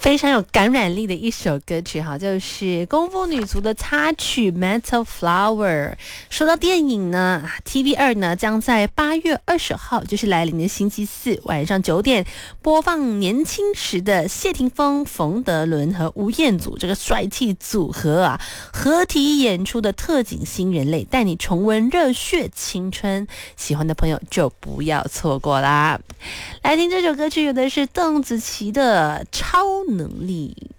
非常有感染力的一首歌曲哈，就是功夫女足的插曲《Metal Flower》。说到电影呢 ，TV2 呢将在8月20号，就是来临的星期四晚上9点播放年轻时的谢霆锋、冯德伦和吴彦祖这个帅气组合啊合体演出的特警新人类，带你重温热血青春。喜欢的朋友就不要错过啦！来听这首歌曲，有的是邓紫棋的《超能力》。